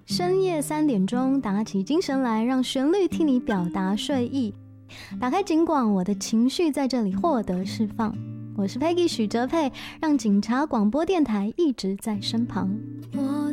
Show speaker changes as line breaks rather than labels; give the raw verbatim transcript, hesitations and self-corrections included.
深夜三点钟，打起精神来，让旋律替你表达睡意。打开警广，我的情绪在这里获得释放。我是 Peggy 许哲佩，让警察广播电台一直在身旁。
我